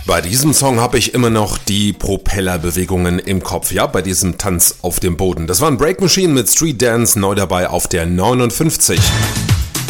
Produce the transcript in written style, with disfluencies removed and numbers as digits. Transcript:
Bei diesem Song habe ich immer noch die Propellerbewegungen im Kopf, ja, bei diesem Tanz auf dem Boden. Das war ein Break Machine mit Street Dance, neu dabei auf der 59.